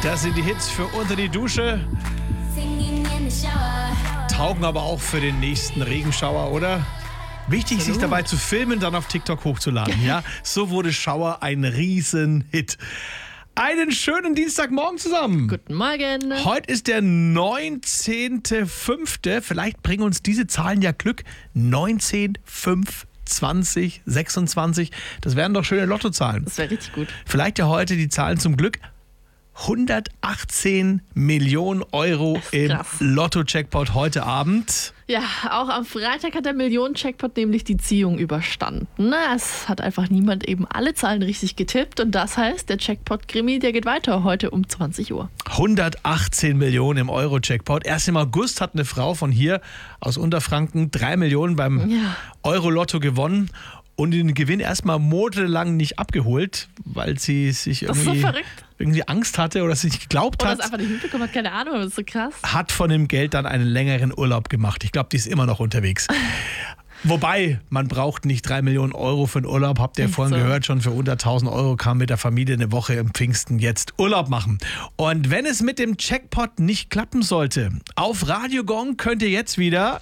Das sind die Hits für unter die Dusche. Taugen aber auch für den nächsten Regenschauer, oder? Wichtig, sich dabei zu filmen, dann auf TikTok hochzuladen. Ja, so wurde Schauer ein Riesenhit. Einen schönen Dienstagmorgen zusammen. Guten Morgen. Heute ist der 19.05. Vielleicht bringen uns diese Zahlen ja Glück. 19, 5, 20, 26. Das wären doch schöne Lottozahlen. Das wäre richtig gut. Vielleicht ja heute die Zahlen zum Glück. 118 Millionen Euro im Lotto-Jackpot heute Abend. Ja, auch am Freitag hat der Millionen-Jackpot nämlich die Ziehung überstanden. Es hat einfach niemand eben alle Zahlen richtig getippt. Und das heißt, der Jackpot-Krimi, der geht weiter heute um 20 Uhr. 118 Millionen im Euro-Jackpot. Erst im August hat eine Frau von hier aus Unterfranken 3 Millionen beim Euro-Lotto gewonnen. Und den Gewinn erstmal monatelang nicht abgeholt, weil sie sich irgendwie Angst hatte oder es nicht geglaubt hat. Oder es einfach nicht mitbekommen hat, keine Ahnung, das ist so krass. Hat von dem Geld dann einen längeren Urlaub gemacht. Ich glaube, die ist immer noch unterwegs. Wobei, man braucht nicht 3 Millionen Euro für einen Urlaub. Habt ihr vorhin gehört, schon für unter 1.000 Euro kann mit der Familie eine Woche im Pfingsten jetzt Urlaub machen. Und wenn es mit dem Jackpot nicht klappen sollte, auf Radio Gong könnt ihr jetzt wieder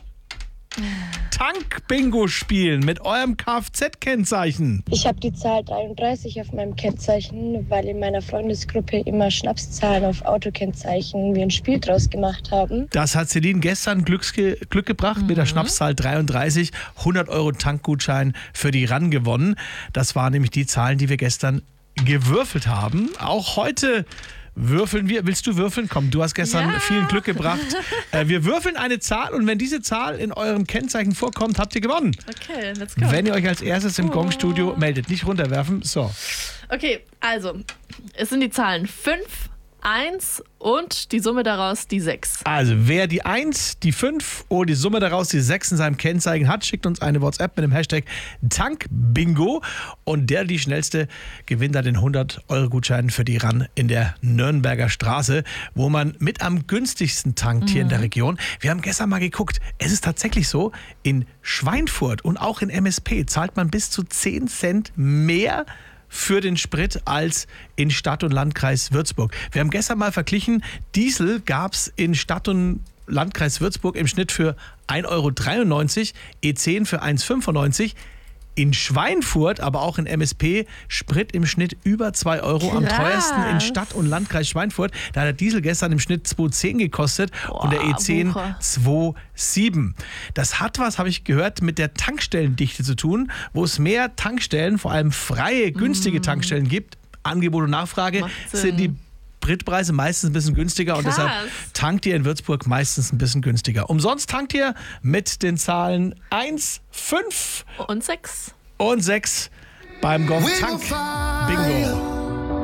Tank-Bingo spielen mit eurem Kfz-Kennzeichen. Ich habe die Zahl 33 auf meinem Kennzeichen, weil in meiner Freundesgruppe immer Schnapszahlen auf Autokennzeichen wie ein Spiel draus gemacht haben. Das hat Celine gestern Glück gebracht mit der Schnapszahl 33. 100 Euro Tankgutschein für die RAN gewonnen. Das waren nämlich die Zahlen, die wir gestern gewürfelt haben. Auch heute würfeln wir. Willst du würfeln? Komm, du hast gestern viel Glück gebracht. Wir würfeln eine Zahl und wenn diese Zahl in eurem Kennzeichen vorkommt, habt ihr gewonnen. Okay, let's go. Wenn ihr euch als erstes im Gong-Studio meldet, nicht runterwerfen. So. Okay, also, es sind die Zahlen 5, 1 und die Summe daraus die 6. Also, wer die 1, die 5 oder die Summe daraus die 6 in seinem Kennzeichen hat, schickt uns eine WhatsApp mit dem Hashtag TankBingo und der die schnellste gewinnt dann den 100-Euro-Gutschein für die RAN in der Nürnberger Straße, wo man mit am günstigsten tankt hier in der Region. Wir haben gestern mal geguckt, es ist tatsächlich so, in Schweinfurt und auch in MSP zahlt man bis zu 10 Cent mehr für den Sprit als in Stadt- und Landkreis Würzburg. Wir haben gestern mal verglichen, Diesel gab es in Stadt- und Landkreis Würzburg im Schnitt für 1,93 Euro, E10 für 1,95 €. In Schweinfurt, aber auch in MSP, Sprit im Schnitt über 2 Euro. Am teuersten in Stadt- und Landkreis Schweinfurt. Da hat der Diesel gestern im Schnitt 2,10 gekostet und der E10 2,7. Das hat was, habe ich gehört, mit der Tankstellendichte zu tun, wo es mehr Tankstellen, vor allem freie, günstige Tankstellen gibt. Angebot und Nachfrage sind die Spritpreise meistens ein bisschen günstiger und deshalb tankt ihr in Würzburg meistens ein bisschen günstiger. Umsonst tankt ihr mit den Zahlen 1, 5 und 6 beim Gong Tank Bingo.